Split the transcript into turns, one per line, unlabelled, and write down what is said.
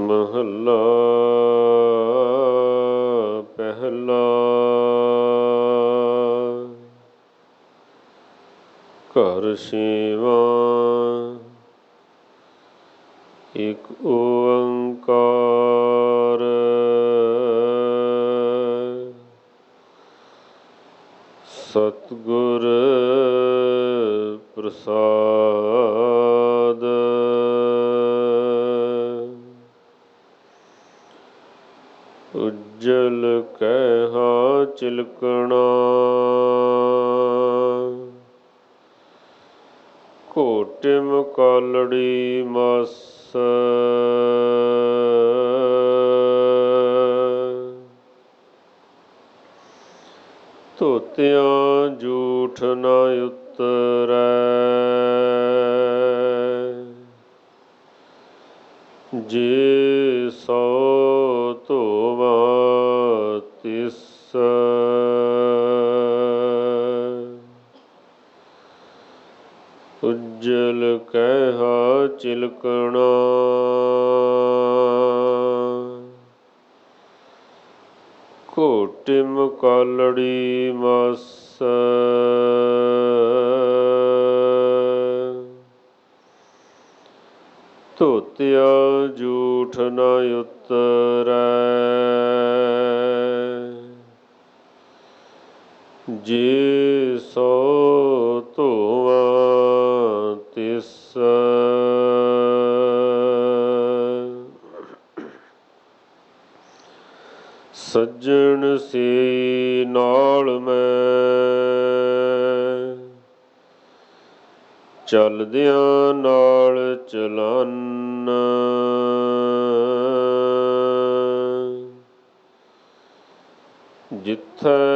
ਮਹੱਲਾ ਪਹਿਲਾ। ਘਰ ਛੇਵਾਂ। ਇਕ ਓੰਕਾਰ ਸਤਿਗੁਰ ਪ੍ਰਸਾਦਿ। ਉਜਲ ਕੈਹਾ ਚਿਲਕਣਾ ਘੋਟਿਮ ਕਾਲੜੀ ਮਸ। ਧੋਤਿਆਂ ਜੂਠ ਨ ਉਤਰੈ ਜੇ ਸੋ ਧੋਵਾਂ ਤਿਸ। ਉਜਲ ਕੈਹਾ ਚਿਲਕਣਾ ਘੋਟਿਮ ਕਾਲੜੀ ਮਸ। ਧੋਤਿਆਂ ਜੂਠ ਨ ਉਤਰੈ ਜੇ ਸੋ ਧੋਵਾਂ ਤਿਸ। ਸੱਜਣ ਸੇ ਨਾਲ ਮੈਂ ਚਲਦਿਆਂ ਨਾਲ ਚਲਾਨਾ। ਜਿੱਥੈ